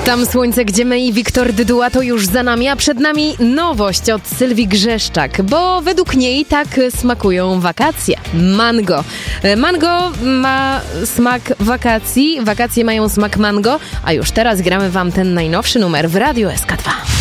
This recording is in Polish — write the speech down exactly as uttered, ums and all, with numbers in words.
Tam słońce, gdzie my i Wiktor Dyduła to już za nami, a przed nami nowość od Sylwii Grzeszczak, bo według niej tak smakują wakacje. Mango. Mango ma smak wakacji, wakacje mają smak mango, a już teraz gramy wam ten najnowszy numer w Radiu S K dwa.